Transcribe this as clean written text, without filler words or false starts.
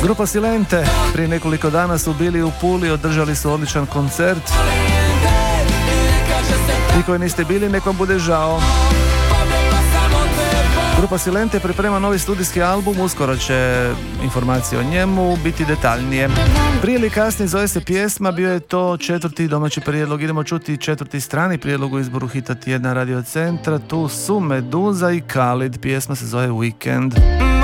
Grupa Silente prije nekoliko dana su bili u Puli, održali su odličan koncert. Vi koji niste bili, nek vam bude žao. Grupa Silente priprema novi studijski album, uskoro će informacije o njemu biti detaljnije. Prije ili kasnije zove se pjesma, bio je to 4. domaći prijedlog. Idemo čuti 4. strani prijedlog u izboru hita tjedna Radio Centra. Tu su Meduza i Khalid, pjesma se zove Weekend.